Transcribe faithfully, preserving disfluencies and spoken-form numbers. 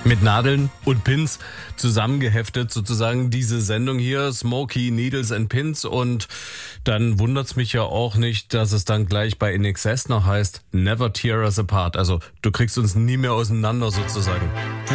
Mit Nadeln und Pins zusammengeheftet sozusagen diese Sendung hier, Smokey, Needles and Pins. Und dann wundert's mich ja auch nicht, dass es dann gleich bei In Excess noch heißt, Never Tear Us Apart. Also du kriegst uns nie mehr auseinander sozusagen.